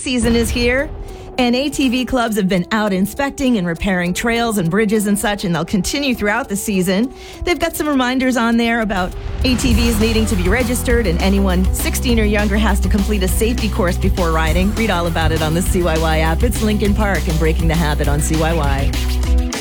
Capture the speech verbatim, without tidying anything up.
season is here, and A T V clubs have been out inspecting and repairing trails and bridges and such, and they'll continue throughout the season. They've got some reminders on there about A T Vs needing to be registered, and anyone sixteen or younger has to complete a safety course before riding. Read all about it on the C Y Y app. It's Lincoln Park and Breaking the Habit on C Y Y.